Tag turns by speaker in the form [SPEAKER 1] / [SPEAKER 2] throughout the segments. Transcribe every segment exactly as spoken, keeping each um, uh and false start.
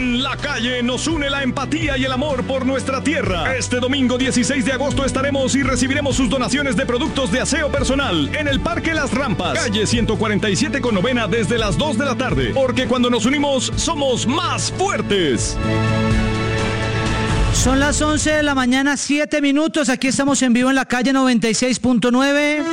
[SPEAKER 1] En la calle nos une la empatía y el amor por nuestra tierra. Este domingo dieciséis de agosto estaremos y recibiremos sus donaciones de productos de aseo personal en el Parque Las Rampas, calle ciento cuarenta y siete con novena desde las dos de la tarde. Porque cuando nos unimos somos más fuertes.
[SPEAKER 2] Son las once de la mañana, siete minutos. Aquí estamos en vivo en la calle noventa y seis punto nueve.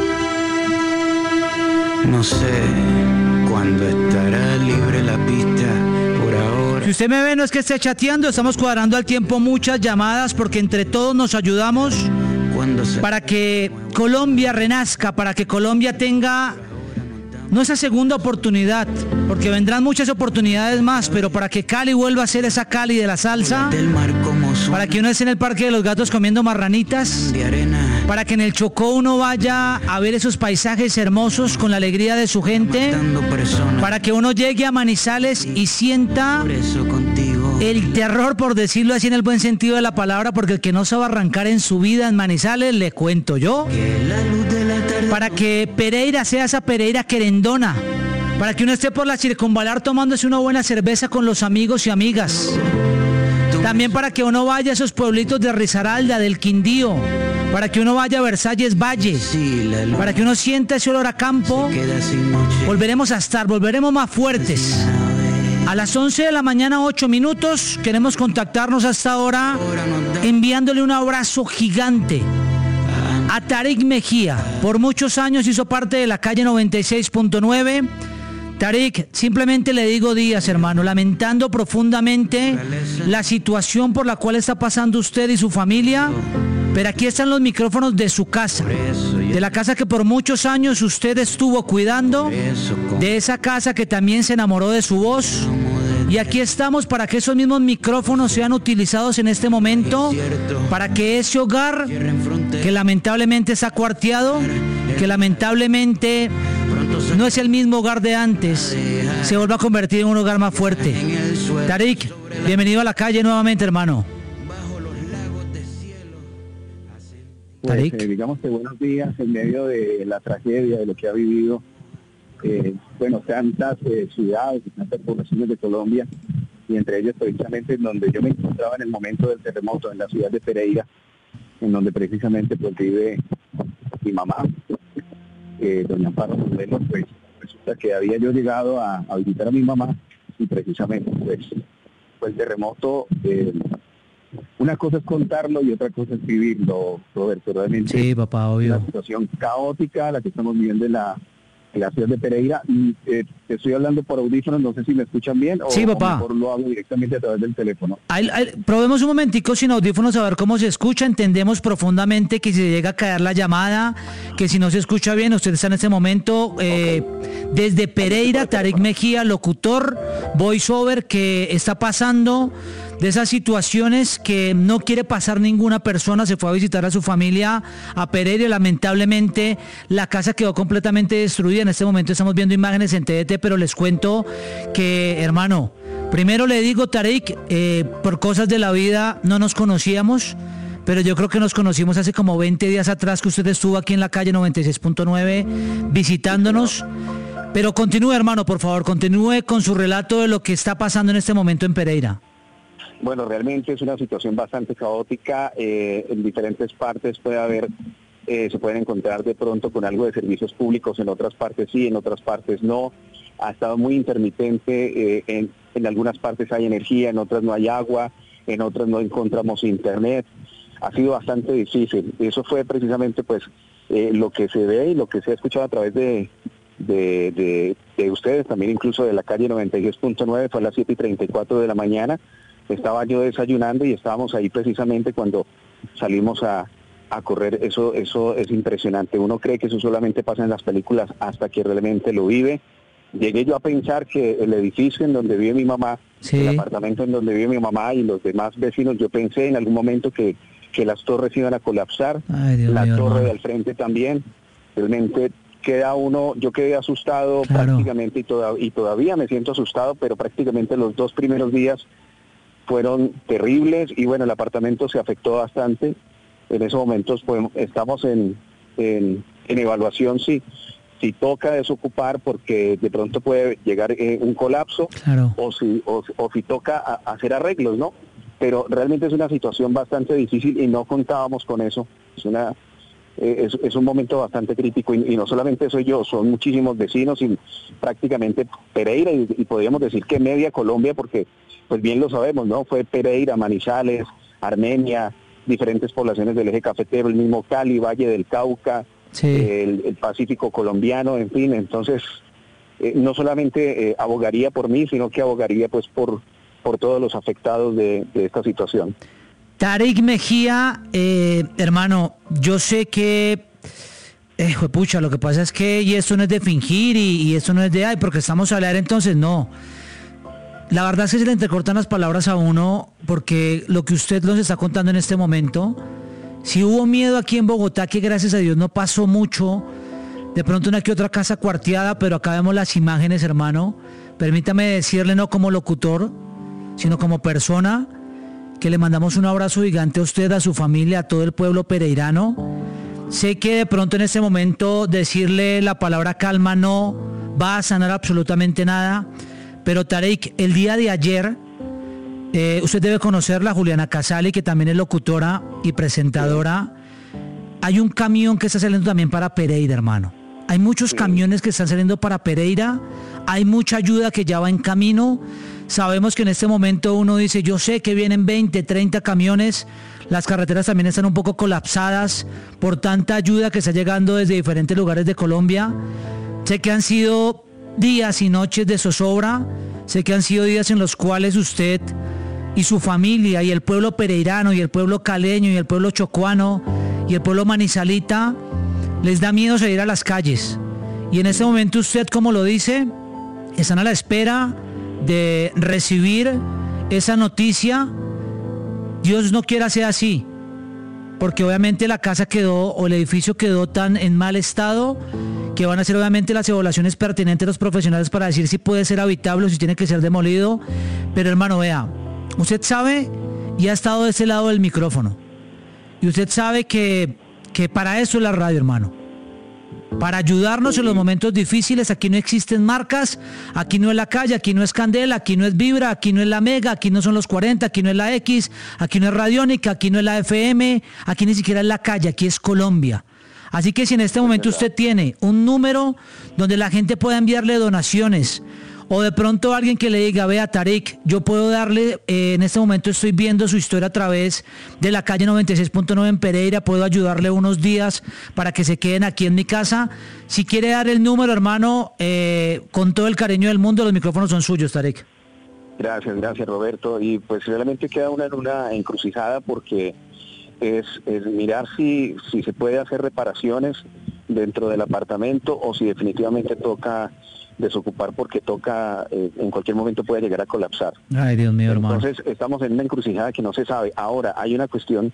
[SPEAKER 3] No sé cuándo estará libre la pista, por ahora.
[SPEAKER 2] Si usted me ve, no es que esté chateando, estamos cuadrando al tiempo muchas llamadas porque entre todos nos ayudamos para que Colombia renazca, para que Colombia tenga no esa segunda oportunidad, porque vendrán muchas oportunidades más, pero para que Cali vuelva a ser esa Cali de la salsa, para que uno esté en el Parque de los Gatos comiendo marranitas, para que en el Chocó uno vaya a ver esos paisajes hermosos con la alegría de su gente, para que uno llegue a Manizales y sienta el terror, por decirlo así en el buen sentido de la palabra, porque el que no sabe arrancar en su vida en Manizales, le cuento yo, para que Pereira sea esa Pereira querendona, para que uno esté por la Circunvalar tomándose una buena cerveza con los amigos y amigas, también para que uno vaya a esos pueblitos de Risaralda, del Quindío, para que uno vaya a Versalles Valle, para que uno sienta ese olor a campo. Volveremos a estar, volveremos más fuertes. A las once de la mañana, ocho minutos, queremos contactarnos hasta ahora enviándole un abrazo gigante a Tarik Mejía. Por muchos años hizo parte de la calle noventa y seis punto nueve. Tarik, simplemente le digo días, hermano, lamentando profundamente la situación por la cual está pasando usted y su familia, pero aquí están los micrófonos de su casa, de la casa que por muchos años usted estuvo cuidando, de esa casa que también se enamoró de su voz. Y aquí estamos para que esos mismos micrófonos sean utilizados en este momento, para que ese hogar que lamentablemente está cuarteado, que lamentablemente no es el mismo hogar de antes, se vuelva a convertir en un hogar más fuerte. Tarik, bienvenido a la calle nuevamente, hermano.
[SPEAKER 4] Pues, eh, digamos que buenos días en medio de la tragedia, de lo que ha vivido eh, bueno, tantas eh, ciudades y tantas poblaciones de Colombia, y entre ellas precisamente en donde yo me encontraba en el momento del terremoto, en la ciudad de Pereira, en donde precisamente pues vive mi mamá, eh, doña Amparo Modelo. Pues resulta que había yo llegado a, a visitar a mi mamá y precisamente pues fue el terremoto. eh, Una cosa es contarlo y otra cosa es vivirlo, Roberto. Realmente
[SPEAKER 2] sí, papá, obvio.
[SPEAKER 4] Una situación caótica la que estamos viviendo en la, en la ciudad de Pereira. Y, eh, te estoy hablando por audífonos, no sé si me escuchan bien o,
[SPEAKER 2] sí, papá.
[SPEAKER 4] o mejor lo hago directamente a través del teléfono.
[SPEAKER 2] Ahí, ahí, probemos un momentico sin audífonos a ver cómo se escucha. Entendemos profundamente que si llega a caer la llamada, que si no se escucha bien, usted está en este momento eh, okay. Desde Pereira, Tarik Mejía, locutor, voiceover, que está pasando de esas situaciones que no quiere pasar ninguna persona. Se fue a visitar a su familia a Pereira y lamentablemente la casa quedó completamente destruida. En este momento estamos viendo imágenes en T D T, pero les cuento que, hermano, primero le digo, Tarik, eh, por cosas de la vida no nos conocíamos, pero yo creo que nos conocimos hace como veinte días atrás, que usted estuvo aquí en la calle noventa y seis punto nueve visitándonos. Pero continúe, hermano, por favor, continúe con su relato de lo que está pasando en este momento en Pereira.
[SPEAKER 4] Bueno, realmente es una situación bastante caótica. Eh, en diferentes partes puede haber, eh, se pueden encontrar de pronto con algo de servicios públicos, en otras partes sí, en otras partes no. Ha estado muy intermitente, eh, en, en algunas partes hay energía, en otras no hay agua, en otras no encontramos internet. Ha sido bastante difícil. Eso fue precisamente pues eh, lo que se ve y lo que se ha escuchado a través de, de, de, de ustedes, también incluso de la calle noventa y seis punto nueve, fue a las siete y treinta y cuatro de la mañana. Estaba yo desayunando y estábamos ahí precisamente cuando salimos a, a correr. Eso, eso es impresionante. Uno cree que eso solamente pasa en las películas hasta que realmente lo vive. Llegué yo a pensar que el edificio en donde vive mi mamá, sí. el apartamento en donde vive mi mamá y los demás vecinos, yo pensé en algún momento que, que las torres iban a colapsar. Ay, Dios la mío, torre hermano. Del frente también. Realmente queda uno, yo quedé asustado claro. prácticamente y, toda, y todavía me siento asustado, pero prácticamente los dos primeros días fueron terribles y bueno, el apartamento se afectó bastante. En esos momentos pues estamos en, en, en evaluación, sí, si toca desocupar porque de pronto puede llegar eh, un colapso,
[SPEAKER 2] claro.
[SPEAKER 4] o si o, o si toca a, hacer arreglos, ¿no? Pero realmente es una situación bastante difícil y no contábamos con eso. Es una eh, es, es un momento bastante crítico y, y no solamente soy yo, son muchísimos vecinos y prácticamente Pereira y, y podríamos decir que media Colombia, porque pues bien lo sabemos, ¿no? Fue Pereira, Manizales, Armenia, diferentes poblaciones del eje cafetero, el mismo Cali, Valle del Cauca, sí. el, el Pacífico colombiano, en fin. Entonces, eh, no solamente eh, abogaría por mí, sino que abogaría pues por, por todos los afectados de, de esta situación.
[SPEAKER 2] Tareck Mejía, eh, hermano, yo sé que, eh, pucha, lo que pasa es que y esto no es de fingir y, y esto no es de, ay, porque estamos a hablar, entonces no. La verdad es que se le entrecortan las palabras a uno porque lo que usted nos está contando en este momento, si hubo miedo aquí en Bogotá, que gracias a Dios no pasó mucho, de pronto una que otra casa cuarteada, pero acá vemos las imágenes, hermano. Permítame decirle, no como locutor, sino como persona, que le mandamos un abrazo gigante a usted, a su familia, a todo el pueblo pereirano. Sé que de pronto en este momento decirle la palabra calma no va a sanar absolutamente nada. Pero Tareck, el día de ayer, eh, usted debe conocerla, Juliana Casali, que también es locutora y presentadora. Hay un camión que está saliendo también para Pereira, hermano. Hay muchos camiones que están saliendo para Pereira. Hay mucha ayuda que ya va en camino. Sabemos que en este momento uno dice, yo sé que vienen veinte, treinta camiones. Las carreteras también están un poco colapsadas por tanta ayuda que está llegando desde diferentes lugares de Colombia. Sé que han sido días y noches de zozobra, sé que han sido días en los cuales usted y su familia y el pueblo pereirano y el pueblo caleño y el pueblo chocuano y el pueblo manizalita les da miedo salir a las calles. Y en este momento usted, como lo dice, están a la espera de recibir esa noticia. Dios no quiera sea así, porque obviamente la casa quedó o el edificio quedó tan en mal estado que van a hacer obviamente las evaluaciones pertinentes los profesionales para decir si puede ser habitable o si tiene que ser demolido. Pero hermano, vea, usted sabe y ha estado de ese lado del micrófono. Y usted sabe que, que para eso es la radio, hermano. Para ayudarnos en los momentos difíciles. Aquí no existen marcas, aquí no es la calle, aquí no es Candela, aquí no es Vibra, aquí no es la Mega, aquí no son los cuarenta, aquí no es la X, aquí no es Radiónica, aquí no es la F M, aquí ni siquiera es la calle, aquí es Colombia. Así que si en este momento usted tiene un número donde la gente pueda enviarle donaciones, o de pronto alguien que le diga, vea Tareck, yo puedo darle, eh, en este momento estoy viendo su historia a través de la calle noventa y seis punto nueve en Pereira, puedo ayudarle unos días para que se queden aquí en mi casa. Si quiere dar el número, hermano, eh, con todo el cariño del mundo, los micrófonos son suyos, Tareck.
[SPEAKER 4] Gracias, gracias Roberto. Y pues realmente queda una en una encrucijada porque es, es mirar si, si se puede hacer reparaciones dentro del apartamento o si definitivamente toca desocupar porque toca, eh, en cualquier momento puede llegar a colapsar.
[SPEAKER 2] Ay, Dios mío, hermano.
[SPEAKER 4] Entonces estamos en una encrucijada que no se sabe. Ahora, hay una cuestión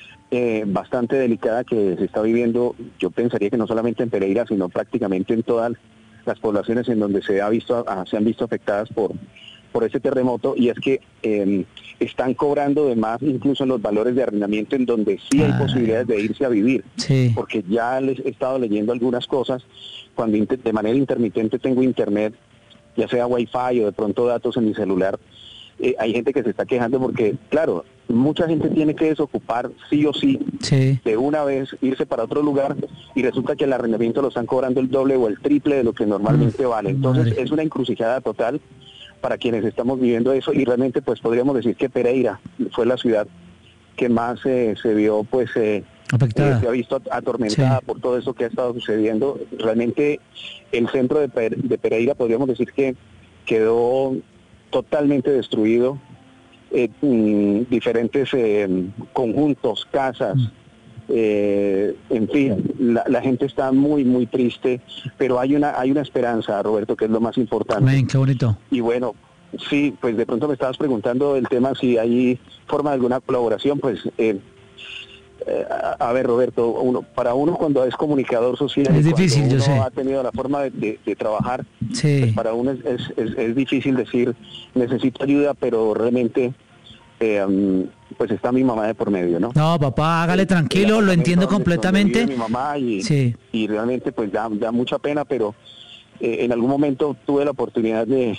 [SPEAKER 4] eh, bastante delicada que se está viviendo, yo pensaría que no solamente en Pereira, sino prácticamente en todas las poblaciones en donde se ha visto, ah, se han visto afectadas por, por este terremoto, y es que eh, están cobrando de más incluso en los valores de arrendamiento en donde sí hay ah, posibilidades de irse a vivir. Sí. Porque ya les he estado leyendo algunas cosas. Cuando de manera intermitente tengo internet, ya sea wifi o de pronto datos en mi celular, eh, hay gente que se está quejando porque, claro, mucha gente tiene que desocupar sí o sí, sí, de una vez, irse para otro lugar, y resulta que el arrendamiento lo están cobrando el doble o el triple de lo que normalmente mm, vale. Entonces madre. Es una encrucijada total para quienes estamos viviendo eso, y realmente pues podríamos decir que Pereira fue la ciudad que más eh, se vio pues... Eh, Eh, se ha visto atormentada sí. por todo eso que ha estado sucediendo. Realmente el centro de, Pere- de Pereira podríamos decir que quedó totalmente destruido. Eh, mm, diferentes eh, conjuntos, casas, mm. eh, en fin, la, la gente está muy muy triste, pero hay una hay una esperanza, Roberto, que es lo más importante.
[SPEAKER 2] Amén, qué bonito.
[SPEAKER 4] Y bueno, sí, pues de pronto me estabas preguntando el tema si hay forma de alguna colaboración, pues eh, Eh, a, a ver, Roberto, uno, para uno cuando es comunicador social,
[SPEAKER 2] es difícil,
[SPEAKER 4] uno
[SPEAKER 2] yo sé.
[SPEAKER 4] ha tenido la forma de, de, de trabajar,
[SPEAKER 2] sí.
[SPEAKER 4] pues para uno es, es, es, es difícil decir necesito ayuda, pero realmente eh, um, pues está mi mamá de por medio, ¿no?
[SPEAKER 2] No, papá, hágale tranquilo, lo entiendo completamente.
[SPEAKER 4] Mi mamá y,
[SPEAKER 2] sí.
[SPEAKER 4] y realmente pues da, da mucha pena, pero eh, en algún momento tuve la oportunidad de,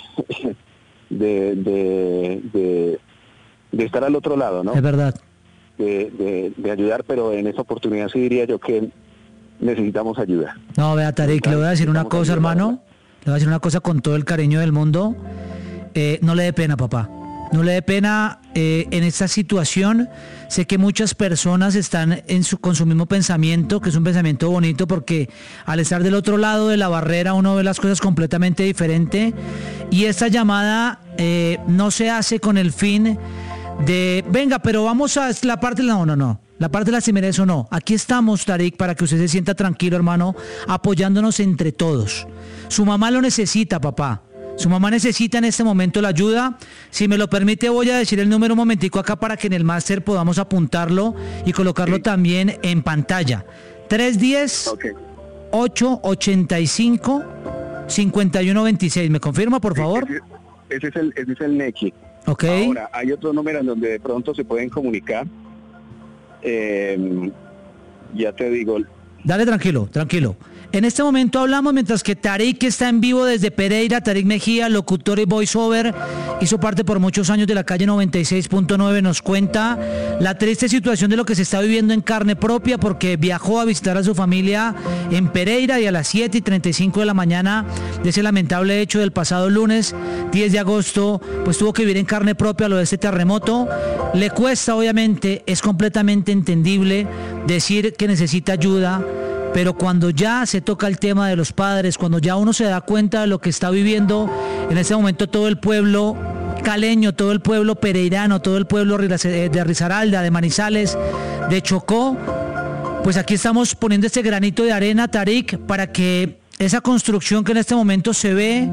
[SPEAKER 4] de, de, de, de estar al otro lado, ¿no?
[SPEAKER 2] Es verdad.
[SPEAKER 4] De, de, de ayudar, pero en esa oportunidad sí diría yo que necesitamos ayuda.
[SPEAKER 2] No, vea, Tarik, le voy a decir una cosa, hermano, le voy a decir una cosa con todo el cariño del mundo. Eh, no le dé pena, papá. No le dé pena eh, en esta situación. Sé que muchas personas están en su, con su mismo pensamiento, que es un pensamiento bonito, porque al estar del otro lado de la barrera uno ve las cosas completamente diferente. Y esta llamada eh, no se hace con el fin de, venga, pero vamos a la parte, no, no, no. La parte de la timidez o no. Aquí estamos, Tarik, para que usted se sienta tranquilo, hermano, apoyándonos entre todos. Su mamá lo necesita, papá. Su mamá necesita en este momento la ayuda. Si me lo permite, voy a decir el número un momentico acá para que en el máster podamos apuntarlo y colocarlo sí. también en pantalla. tres uno cero, ocho ocho cinco, cinco uno dos seis. ¿Me confirma, por favor?
[SPEAKER 4] Ese, ese es el, ese es el N E C I.
[SPEAKER 2] Ok.
[SPEAKER 4] Ahora, hay otros números en donde de pronto se pueden comunicar. Eh, ya te digo.
[SPEAKER 2] Dale, tranquilo, tranquilo. En este momento hablamos mientras que Tarik está en vivo desde Pereira. Tarik Mejía, locutor y voiceover, hizo parte por muchos años de la calle noventa y seis punto nueve. Nos cuenta la triste situación de lo que se está viviendo en carne propia, porque viajó a visitar a su familia en Pereira y a las siete y treinta y cinco de la mañana de ese lamentable hecho del pasado lunes diez de agosto, pues tuvo que vivir en carne propia lo de este terremoto. Le cuesta, obviamente, es completamente entendible decir que necesita ayuda, pero cuando ya se toca el tema de los padres, cuando ya uno se da cuenta de lo que está viviendo en ese momento todo el pueblo caleño, todo el pueblo pereirano, todo el pueblo de Risaralda, de Manizales, de Chocó, pues aquí estamos poniendo este granito de arena, Tarik, para que esa construcción que en este momento se ve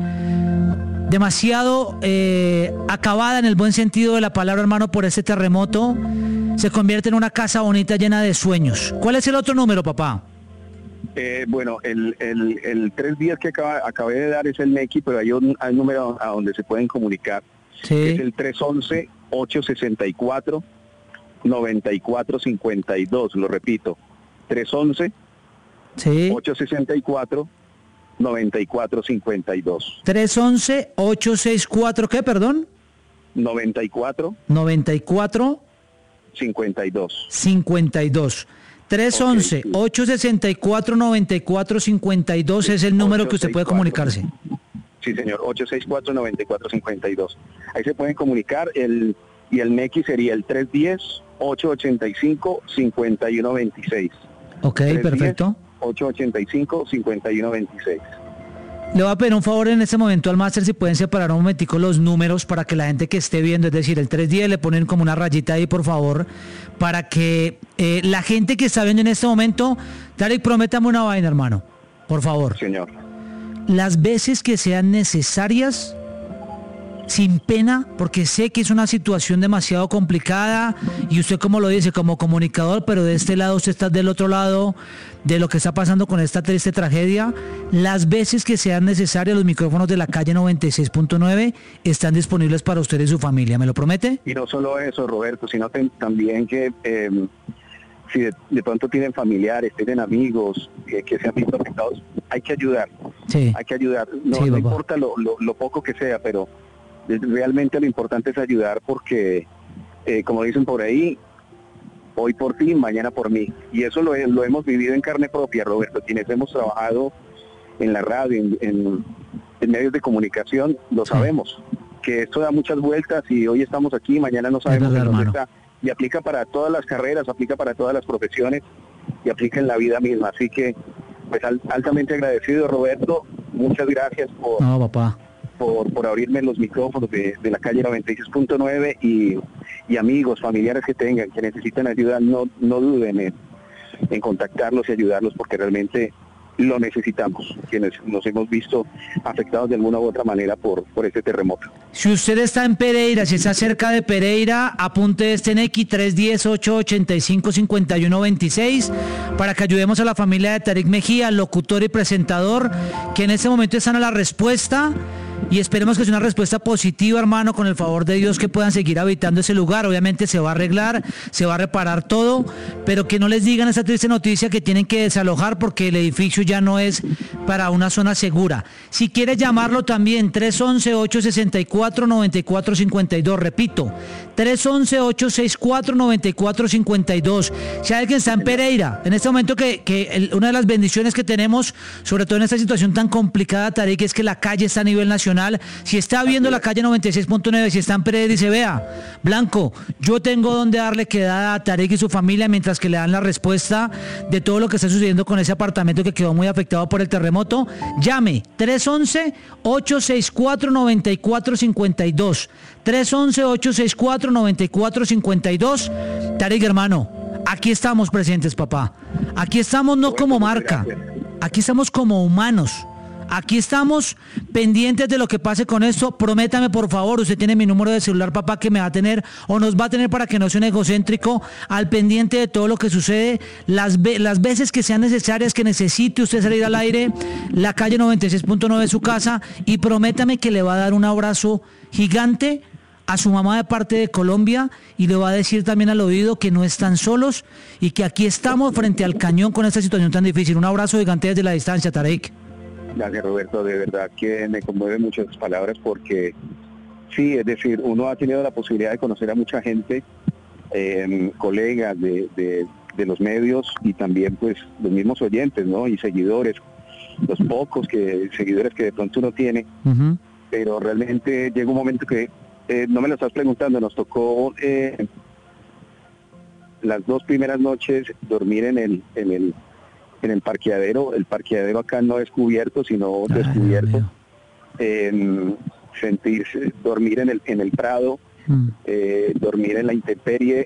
[SPEAKER 2] demasiado eh, acabada en el buen sentido de la palabra, hermano, por este terremoto, se convierte en una casa bonita llena de sueños. ¿Cuál es el otro número, papá?
[SPEAKER 4] Eh, bueno, el, el, el tres días que acaba, acabé de dar es el N E C I, pero hay un, hay un número a donde se pueden comunicar.
[SPEAKER 2] Sí.
[SPEAKER 4] Es el tres once, ocho sesenta y cuatro, noventa y cuatro cincuenta y dos, lo repito, tres once,
[SPEAKER 2] sí.
[SPEAKER 4] ocho sesenta y cuatro, noventa y cuatro cincuenta y dos.
[SPEAKER 2] tres once, ocho sesenta y cuatro, ¿qué, perdón?
[SPEAKER 4] noventa y cuatro.
[SPEAKER 2] noventa y cuatro.
[SPEAKER 4] cincuenta y dos.
[SPEAKER 2] cincuenta y dos. tres once, okay, sí. ocho sesenta y cuatro, noventa y cuatro cincuenta y dos es el número que usted puede comunicarse.
[SPEAKER 4] Sí, señor, ocho sesenta y cuatro, noventa y cuatro cincuenta y dos. Ahí se pueden comunicar, el y el N E C I sería el tres uno cero, ocho ochenta y cinco, cincuenta y uno veintiséis.
[SPEAKER 2] Ok, perfecto.
[SPEAKER 4] ocho ochenta y cinco, cincuenta y uno veintiséis.
[SPEAKER 2] Le voy a pedir un favor en este momento al máster, si pueden separar un momentico los números para que la gente que esté viendo, es decir, el tres diez, le ponen como una rayita ahí, por favor, para que eh, la gente que está viendo en este momento, Tarik, prométame una vaina, hermano, por favor.
[SPEAKER 4] Señor.
[SPEAKER 2] Las veces que sean necesarias, sin pena, porque sé que es una situación demasiado complicada y usted, como lo dice, como comunicador, pero de este lado usted está del otro lado de lo que está pasando con esta triste tragedia. Las veces que sean necesarias, los micrófonos de la calle noventa y seis punto nueve están disponibles para usted y su familia. ¿Me lo promete?
[SPEAKER 4] Y no solo eso, Roberto, sino te, también que eh, si de, de pronto tienen familiares, tienen amigos eh, que se han visto afectados, hay que ayudar.
[SPEAKER 2] Sí.
[SPEAKER 4] Hay que ayudar. No,
[SPEAKER 2] sí,
[SPEAKER 4] no importa lo, lo, lo poco que sea, pero realmente lo importante es ayudar, porque eh, como dicen por ahí, hoy por ti, mañana por mí, y eso lo, lo hemos vivido en carne propia, Roberto. Quienes hemos trabajado en la radio, en, en, en medios de comunicación, lo sabemos, que esto da muchas vueltas y hoy estamos aquí, mañana no sabemos
[SPEAKER 2] verdad,
[SPEAKER 4] dónde está, y aplica para todas las carreras, aplica para todas las profesiones y aplica en la vida misma. Así que pues al, altamente agradecido, Roberto, muchas gracias por...
[SPEAKER 2] No, papá.
[SPEAKER 4] Por, por abrirme los micrófonos de, de la calle noventa y seis punto nueve y, y amigos, familiares que tengan, que necesitan ayuda, no, no duden en, en contactarlos y ayudarlos, porque realmente lo necesitamos, quienes nos hemos visto afectados de alguna u otra manera por, por este terremoto.
[SPEAKER 2] Si usted está en Pereira, si está cerca de Pereira, apunte este N E C I tres uno cero, ocho ochenta y cinco, cincuenta y uno veintiséis para que ayudemos a la familia de Tarik Mejía, locutor y presentador, que en este momento están a la respuesta. y esperemos que sea una respuesta positiva, hermano, con el favor de Dios, que puedan seguir habitando ese lugar. Obviamente se va a arreglar, se va a reparar todo, pero que no les digan esa triste noticia que tienen que desalojar porque el edificio ya no es para una zona segura. Si quiere llamarlo también, tres once, ocho sesenta y cuatro, noventa y cuatro cincuenta y dos, repito, tres once, ocho sesenta y cuatro, noventa y cuatro cincuenta y dos. Si alguien está en Pereira, en este momento que, que el, una de las bendiciones que tenemos, sobre todo en esta situación tan complicada, Tarek, es que la calle está a nivel nacional. Si está viendo la calle noventa y seis punto nueve, si está en Pereira, dice, vea, Blanco, yo tengo donde darle quedada a Tarek y su familia mientras que le dan la respuesta de todo lo que está sucediendo con ese apartamento que quedó muy afectado por el terremoto. Llame tres once, ocho sesenta y cuatro, noventa y cuatro cincuenta y dos, tres once, ocho sesenta y cuatro, noventa y cuatro cincuenta y dos. Tarek, hermano, aquí estamos presentes, papá. Aquí estamos no como marca, aquí estamos como humanos. Aquí estamos pendientes de lo que pase con esto. Prométame, por favor, usted tiene mi número de celular, papá, que me va a tener o nos va a tener, para que no sea un egocéntrico, al pendiente de todo lo que sucede, las, ve- las veces que sean necesarias, que necesite usted salir al aire, la calle noventa y seis punto nueve es su casa, y prométame que le va a dar un abrazo gigante a su mamá de parte de Colombia, y le va a decir también al oído que no están solos y que aquí estamos frente al cañón con esta situación tan difícil. Un abrazo gigante desde la distancia, Tarek.
[SPEAKER 4] Gracias, Roberto, de verdad que me conmueven mucho sus palabras, porque sí, es decir, uno ha tenido la posibilidad de conocer a mucha gente, eh, colegas de, de, de los medios, y también pues los mismos oyentes, ¿no? Y seguidores, los pocos que seguidores que de pronto uno tiene, uh-huh. Pero realmente llega un momento que, eh, no me lo estás preguntando, nos tocó eh, las dos primeras noches dormir en el, en el en el parqueadero. El parqueadero acá no es cubierto, sino Ay, descubierto. Eh, sentirse, dormir en el en el prado, mm. eh, dormir en la intemperie,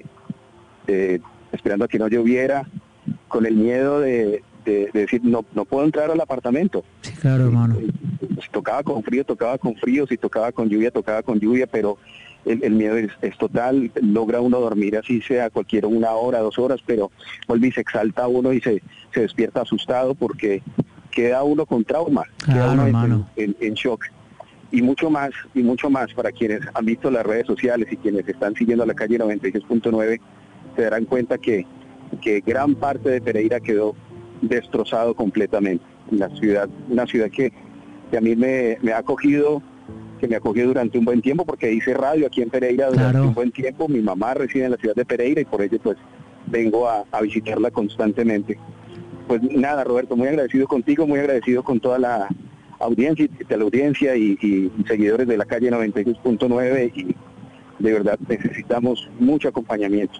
[SPEAKER 4] eh, esperando a que no lloviera, con el miedo de, de, de decir, no no puedo entrar al apartamento.
[SPEAKER 2] Sí, claro, hermano.
[SPEAKER 4] Eh, si tocaba con frío, tocaba con frío, si tocaba con lluvia, tocaba con lluvia, pero El, el miedo es, es total. Logra uno dormir así sea cualquiera una hora, dos horas, pero vuelve y se exalta uno y se, se despierta asustado, porque queda uno con trauma,
[SPEAKER 2] claro,
[SPEAKER 4] queda uno
[SPEAKER 2] en,
[SPEAKER 4] en, en shock. Y mucho más, y mucho más para quienes han visto las redes sociales y quienes están siguiendo la calle noventa y seis punto nueve, se darán cuenta que, que gran parte de Pereira quedó destrozado completamente. La ciudad, una ciudad que, que a mí me, me ha acogido, que me acogió durante un buen tiempo, porque hice radio aquí en Pereira durante claro. un buen tiempo. Mi mamá reside en la ciudad de Pereira y por ello pues vengo a, a visitarla constantemente. Pues nada, Roberto, muy agradecido contigo, muy agradecido con toda la audiencia, de la audiencia y, y seguidores de la calle noventa y seis punto nueve, y de verdad necesitamos mucho acompañamiento.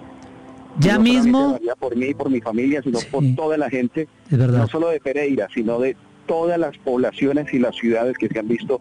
[SPEAKER 2] Ya
[SPEAKER 4] no
[SPEAKER 2] mismo
[SPEAKER 4] por mí y por mi familia, sino sí. por toda la gente, no solo de Pereira, sino de todas las poblaciones y las ciudades que se han visto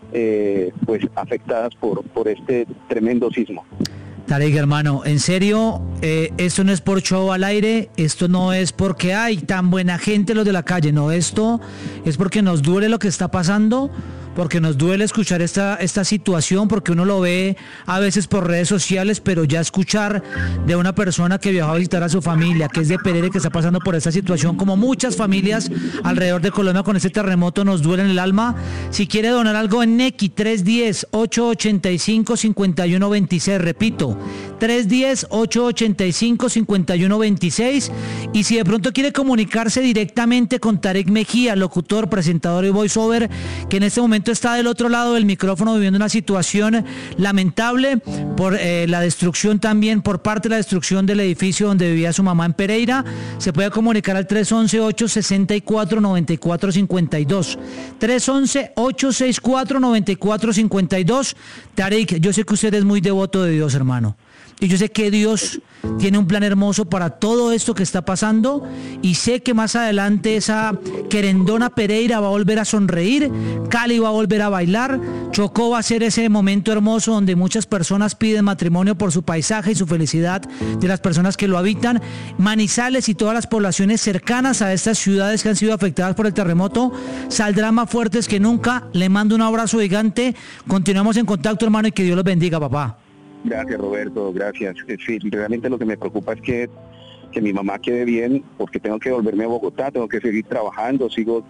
[SPEAKER 4] Eh, pues afectadas por, por este tremendo sismo.
[SPEAKER 2] Tarek, hermano, en serio, eh, esto no es por show al aire, esto no es porque hay tan buena gente los de la calle, no, esto es porque nos duele lo que está pasando, porque nos duele escuchar esta, esta situación, porque uno lo ve a veces por redes sociales, pero ya escuchar de una persona que viajó a visitar a su familia, que es de Pereira, que está pasando por esta situación, como muchas familias alrededor de Colombia con este terremoto, nos duele en el alma. Si quiere donar algo en Nequi, tres uno cero, ocho ocho cinco, cinco uno dos seis, repito, tres uno cero, ocho ocho cinco, cinco uno dos seis, y si de pronto quiere comunicarse directamente con Tarek Mejía, locutor, presentador y voiceover, que en este momento está del otro lado del micrófono viviendo una situación lamentable por eh, la destrucción también, por parte de la destrucción del edificio donde vivía su mamá en Pereira, se puede comunicar al tres once, ocho sesenta y cuatro, noventa y cuatro cincuenta y dos, tres once, ocho sesenta y cuatro, noventa y cuatro cincuenta y dos. Tarek, yo sé que usted es muy devoto de Dios, hermano, y yo sé que Dios tiene un plan hermoso para todo esto que está pasando, y sé que más adelante esa querendona Pereira va a volver a sonreír, Cali va a volver a bailar, Chocó va a ser ese momento hermoso donde muchas personas piden matrimonio por su paisaje y su felicidad de las personas que lo habitan. Manizales y todas las poblaciones cercanas a estas ciudades que han sido afectadas por el terremoto saldrán más fuertes que nunca. Le mando un abrazo gigante, continuamos en contacto, hermano, y que Dios los bendiga, papá.
[SPEAKER 4] Gracias, Roberto, gracias. Sí, realmente lo que me preocupa es que, que mi mamá quede bien, porque tengo que volverme a Bogotá, tengo que seguir trabajando, sigo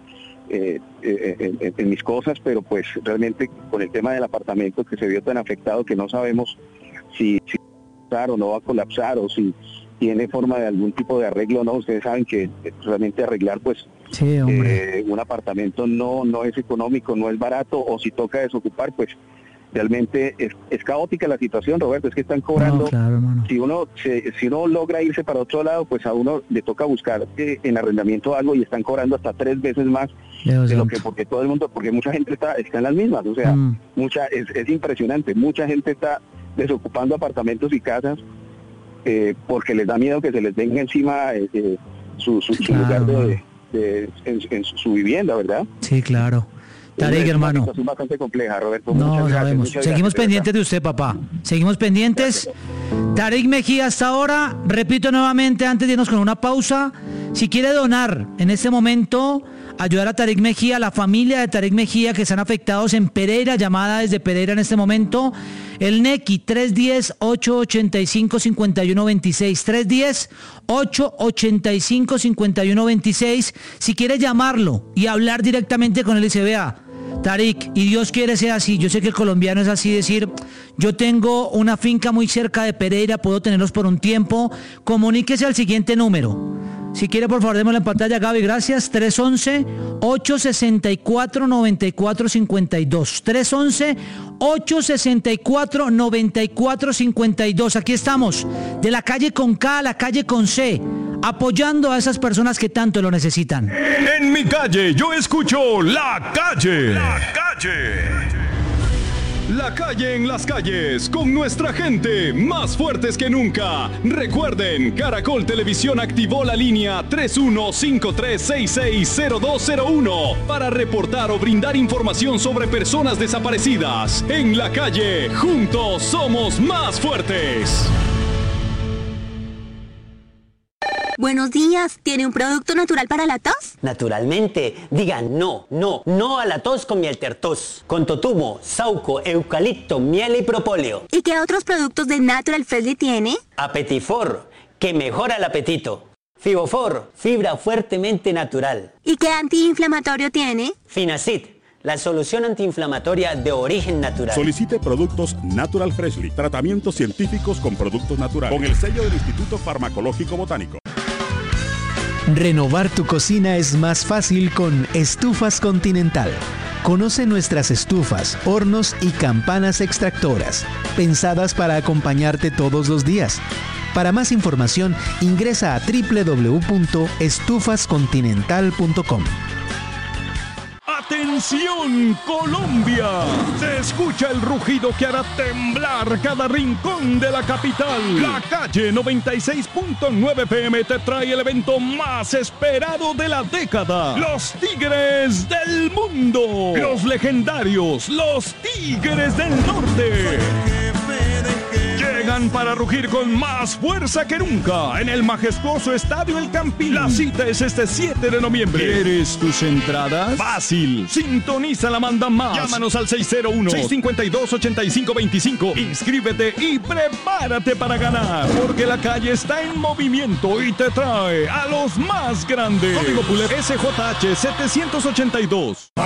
[SPEAKER 4] eh, eh, en, en mis cosas, pero pues realmente con el tema del apartamento que se vio tan afectado que no sabemos si, si va a colapsar o no va a colapsar o si tiene forma de algún tipo de arreglo o no. Ustedes saben que realmente arreglar pues
[SPEAKER 2] sí,
[SPEAKER 4] eh, un apartamento no, no es económico, no es barato, o si toca desocupar pues realmente es, es caótica la situación, Roberto. Es que están cobrando,
[SPEAKER 2] no, claro,
[SPEAKER 4] si uno se, si uno logra irse para otro lado, pues a uno le toca buscar eh, en arrendamiento algo y están cobrando hasta tres veces más
[SPEAKER 2] Dios
[SPEAKER 4] de lo
[SPEAKER 2] santo.
[SPEAKER 4] que, porque todo el mundo, porque mucha gente está, está en las mismas, o sea,
[SPEAKER 2] Mm.
[SPEAKER 4] mucha es, es impresionante, mucha gente está desocupando apartamentos y casas eh, porque les da miedo que se les venga encima eh, eh, su, su, su
[SPEAKER 2] Claro,
[SPEAKER 4] lugar de,
[SPEAKER 2] mano.
[SPEAKER 4] de en, en su, su vivienda, ¿verdad?
[SPEAKER 2] Sí, claro. Tareq,
[SPEAKER 4] Es una
[SPEAKER 2] hermano.
[SPEAKER 4] situación bastante compleja, Roberto.
[SPEAKER 2] No,
[SPEAKER 4] Muchas gracias,
[SPEAKER 2] sabemos.
[SPEAKER 4] muchas
[SPEAKER 2] Seguimos
[SPEAKER 4] gracias, de
[SPEAKER 2] pendientes de usted, papá. Seguimos pendientes. Tareq Mejía hasta ahora. Repito nuevamente, antes de irnos con una pausa, si quiere donar en este momento, ayudar a Tareq Mejía, a la familia de Tareq Mejía que están afectados en Pereira, llamada desde Pereira en este momento, el N E C I tres uno cero, ocho ocho cinco, cinco uno dos seis, tres uno cero, ocho ocho cinco, cinco uno dos seis. Si quiere llamarlo y hablar directamente con él y se vea, Tareq, y Dios quiere sea así, yo sé que el colombiano es así, decir, yo tengo una finca muy cerca de Pereira, puedo tenerlos por un tiempo, comuníquese al siguiente número. Si quiere, por favor, démosle en pantalla, Gaby, gracias. tres once, ocho sesenta y cuatro, noventa y cuatro cincuenta y dos. tres once, ocho sesenta y cuatro, noventa y cuatro cincuenta y dos. Aquí estamos, de la calle con K a la calle con C, apoyando a esas personas que tanto lo necesitan.
[SPEAKER 1] En mi calle yo escucho La Calle. La Calle. La calle en las calles, con nuestra gente, más fuertes que nunca. Recuerden, Caracol Televisión activó la línea tres uno cinco tres seis seis cero dos cero uno para reportar o brindar información sobre personas desaparecidas. En la calle, juntos somos más fuertes.
[SPEAKER 5] Buenos días, ¿tiene un producto natural para la tos?
[SPEAKER 6] Naturalmente, digan no, no, no a la tos con miel tertos, con totumo, sauco, eucalipto, miel y propóleo.
[SPEAKER 5] ¿Y qué otros productos de Natural Freshly tiene?
[SPEAKER 6] Apetifor, que mejora el apetito. Fibofor, fibra fuertemente natural.
[SPEAKER 5] ¿Y qué antiinflamatorio tiene?
[SPEAKER 6] Finacid, la solución antiinflamatoria de origen natural.
[SPEAKER 7] Solicite productos Natural Freshly, tratamientos científicos con productos naturales, con el sello del Instituto Farmacológico Botánico.
[SPEAKER 8] Renovar tu cocina es más fácil con Estufas Continental. Conoce nuestras estufas, hornos y campanas extractoras, pensadas para acompañarte todos los días. Para más información, ingresa a doble u doble u doble u punto estufas continental punto com.
[SPEAKER 1] ¡Atención, Colombia! Se escucha el rugido que hará temblar cada rincón de la capital. La Calle noventa y seis punto nueve F M te trae el evento más esperado de la década. Los Tigres del Mundo. Los legendarios, los Tigres del Norte. Llegan para rugir con más fuerza que nunca en el majestuoso Estadio El Campín. La cita es este siete de noviembre. ¿Quieres tus entradas? Fácil. Sintoniza la manda más. Llámanos al seis cero uno, seis cinco dos, ocho cinco dos cinco. Inscríbete y prepárate para ganar. Porque la calle está en movimiento y te trae a los más grandes. Código Pulet S J H setecientos ochenta y dos.